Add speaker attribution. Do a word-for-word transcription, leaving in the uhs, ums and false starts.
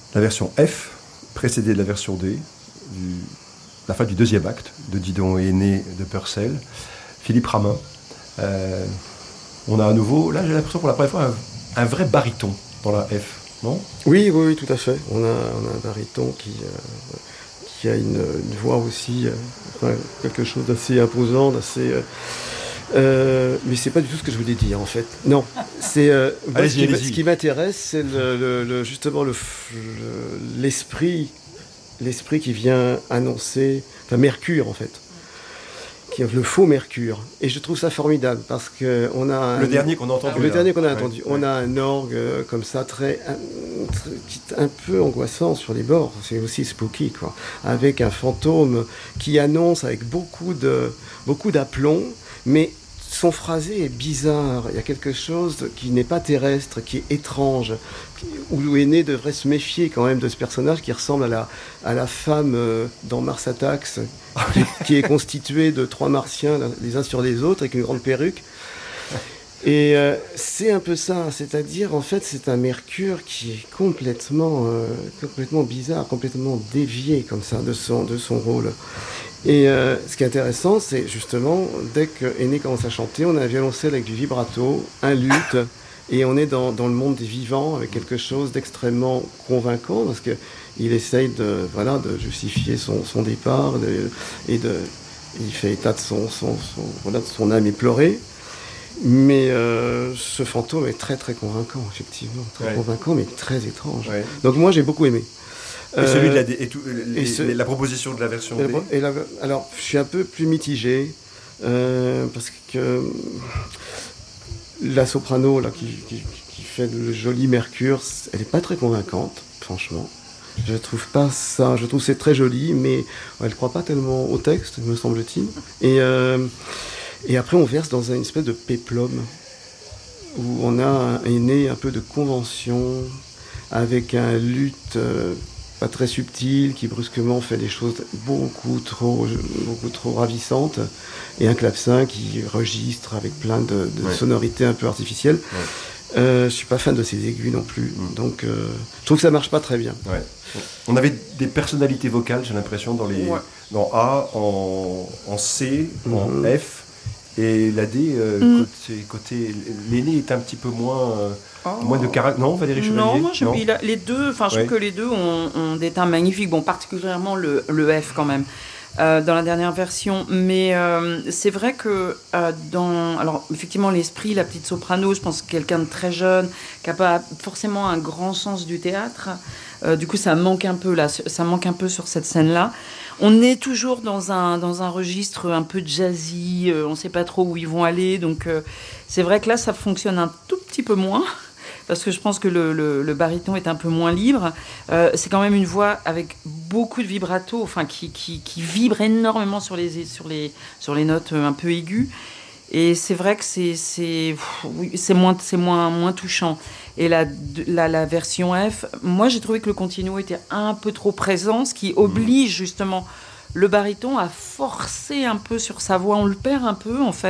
Speaker 1: la version F, précédée de la version D, du, la fin du deuxième acte de Didon et Aîné de Purcell, Philippe Ramin. Euh, on a à nouveau, là j'ai l'impression pour la première fois, un, un vrai baryton dans la F, non ?
Speaker 2: Oui, oui, oui, tout à fait. On a, on a un baryton qui, euh, qui a une, une voix aussi, euh, enfin, quelque chose d'assez imposant, d'assez... Euh, euh, mais c'est pas du tout ce que je voulais dire en fait. Non, c'est euh, moi, ce, qui, ce qui m'intéresse, c'est le, le, le, justement le, le, l'esprit, l'esprit qui vient annoncer, enfin Mercure en fait, qui est le faux Mercure. Et je trouve ça formidable parce que on a un,
Speaker 1: le dernier qu'on a entendu.
Speaker 2: Le
Speaker 1: là.
Speaker 2: dernier qu'on a
Speaker 1: ouais,
Speaker 2: entendu.
Speaker 1: Ouais.
Speaker 2: On a un orgue euh, comme ça très, un, très, un peu angoissant sur les bords. C'est aussi spooky quoi, avec un fantôme qui annonce avec beaucoup de beaucoup d'aplomb, mais son phrasé est bizarre. Il y a quelque chose qui n'est pas terrestre, qui est étrange, où Aîné devrait se méfier quand même de ce personnage qui ressemble à la, à la femme euh, dans Mars Attacks, qui, qui est constituée de trois martiens les uns sur les autres avec une grande perruque. Et euh, c'est un peu ça, c'est-à-dire en fait c'est un Mercure qui est complètement, euh, complètement bizarre, complètement dévié comme ça de son, de son rôle. Et euh, ce qui est intéressant, c'est justement, dès que Aîné commence à chanter, on a un violoncelle avec du vibrato, un luth, et on est dans, dans le monde des vivants, avec quelque chose d'extrêmement convaincant, parce qu'il essaye de, voilà, de justifier son, son départ, de, et de, il fait état de son, son, son, voilà, de son âme éplorée. Mais euh, ce fantôme est très très convaincant, effectivement, très ouais. convaincant, mais très étrange. Ouais. Donc moi, j'ai beaucoup aimé.
Speaker 1: Et celui de la, et tout, les, et ce, la proposition de la version D.
Speaker 2: Et la, alors, je suis un peu plus mitigé euh, parce que la soprano là qui, qui, qui fait le joli Mercure, elle n'est pas très convaincante, franchement. Je trouve pas ça. Je trouve que c'est très joli, mais elle ne croit pas tellement au texte, me semble-t-il. Et euh, et après, on verse dans une espèce de péplum où on a un Aîné un peu de convention avec un luth. Euh, pas très subtil, qui brusquement fait des choses beaucoup trop, beaucoup trop ravissantes, et un clavecin qui registre avec plein de, de ouais. sonorités un peu artificielles. Ouais. Euh, je suis pas fan de ces aigus non plus, mmh. donc euh, je trouve que ça marche pas très bien.
Speaker 1: Ouais. On avait des personnalités vocales, j'ai l'impression, dans les, ouais. dans A, en, en C, mmh. en F, et la D, euh, mmh. côté, côté l'Aîné est un petit peu moins. Euh, Oh. Moins de caractère. Non, Valérie Chevalier.
Speaker 3: Non, moi, je non. A, les deux, enfin, je ouais. trouve que les deux ont, ont des teints magnifiques. Bon, particulièrement le, le F quand même, euh, dans la dernière version. Mais euh, c'est vrai que euh, dans, alors effectivement, l'esprit, la petite soprano, je pense que quelqu'un de très jeune, qui n'a pas forcément un grand sens du théâtre. Euh, du coup, ça manque un peu là, ça manque un peu sur cette scène-là. On est toujours dans un dans un registre un peu jazzy. Euh, on ne sait pas trop où ils vont aller, donc euh, c'est vrai que là, ça fonctionne un tout petit peu moins. Parce que je pense que le, le, le baryton est un peu moins libre. Euh, c'est quand même une voix avec beaucoup de vibrato, enfin, qui, qui, qui vibre énormément sur les, sur, les, sur les notes un peu aiguës. Et c'est vrai que c'est, c'est, oui, c'est, moins, c'est moins, moins touchant. Et la, la, la version F, moi j'ai trouvé que le continuo était un peu trop présent, ce qui oblige justement le baryton à forcer un peu sur sa voix. On le perd un peu en fait.